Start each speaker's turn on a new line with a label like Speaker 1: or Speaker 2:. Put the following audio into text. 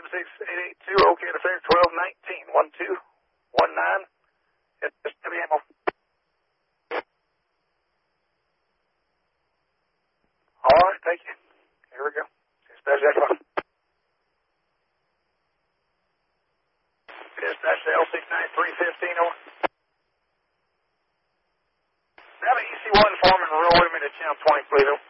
Speaker 1: 16882, okay to fair 1219, 1219. It's heavy ammo. All right, thank you. Here we go. Dispatch X1. Dispatch to L69315 over. Have an EC1 foreman roll with me to channel 20, please.